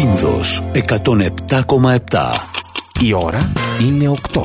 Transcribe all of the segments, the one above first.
Πίνδος 107,7. Η ώρα είναι 8.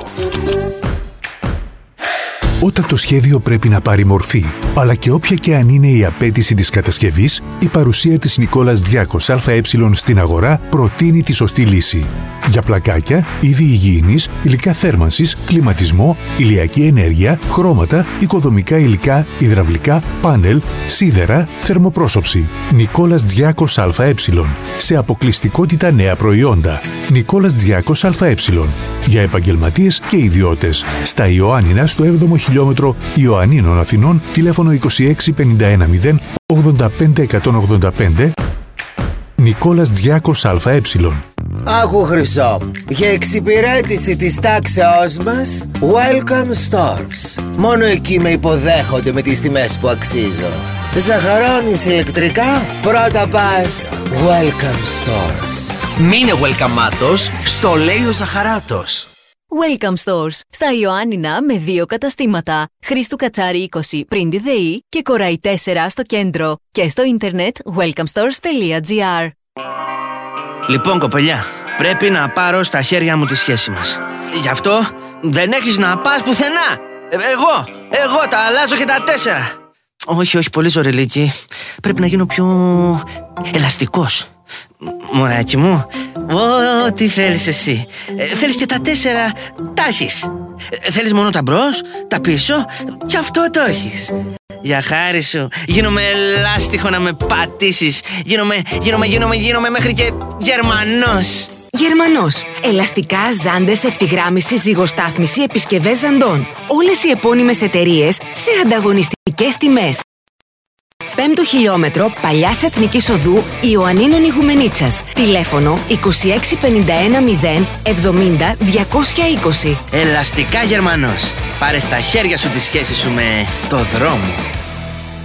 Όταν το σχέδιο πρέπει να πάρει μορφή, αλλά και όποια και αν είναι η απέτηση της κατασκευής, η παρουσία της Νικόλας Διάκος ΑΕ στην αγορά προτείνει τη σωστή λύση. Για πλακάκια, είδη υγιεινής, υλικά θέρμανσης, κλιματισμό, ηλιακή ενέργεια, χρώματα, οικοδομικά υλικά, υδραυλικά, πάνελ, σίδερα, θερμοπρόσωψη. Νικόλας Διάκος ΑΕ. Σε αποκλειστικότητα νέα προϊόντα. Νικόλας Διάκος ΑΕ. Για επαγγελματίες και ιδιώτες. Στα Ιωάννινα, στο 7ο χιλιόμετρο Ιωαννίνων Αθηνών, τηλέφωνο 26 51 0 85 185. Νικόλας Διάκος ΑΕ. Άκου Χρυσό, για εξυπηρέτηση της τάξεώς μας, Welcome Stores. Μόνο εκεί με υποδέχονται με τις τιμές που αξίζω. Ζαχαρώνεις ηλεκτρικά, πρώτα πας Welcome Stores. Μείνε welcome-άτος, στο λέει ο Ζαχαράτος. Welcome Stores, στα Ιωάννινα με 2 καταστήματα. Χρήστου Κατσάρη 20 πριν τη ΔΕΗ και Κοραϊ 4 στο κέντρο. Και στο ίντερνετ welcomestores.gr. Λοιπόν κοπελιά, πρέπει να πάρω στα χέρια μου τη σχέση μας. Γι' αυτό δεν έχεις να πας πουθενά. Εγώ τα αλλάζω και τα 4. Όχι, πολύ ζωρελίκι. Πρέπει να γίνω πιο ελαστικός. Μωράκι μου, ό,τι θέλεις εσύ. Θέλεις και τα 4, τα έχεις. Θέλεις μόνο τα μπρος, τα πίσω, και αυτό το έχεις. Για χάρη σου, γίνομαι ελάστιχο να με πατήσεις. Γίνομαι μέχρι και Γερμανός. Γερμανός. Ελαστικά, ζάντες, ευθυγράμμιση, ζυγοστάθμιση, επισκευές ζαντών. Όλες οι επώνυμες εταιρείες σε ανταγωνιστικές τιμές. 5ο χιλιόμετρο Παλιάς Εθνικής Οδού Ιωαννίνων Ιγουμενίτσας. Τηλέφωνο 26 51 0 70 220. Ελαστικά Γερμανός. Πάρε στα χέρια σου τη σχέση σου με το δρόμο.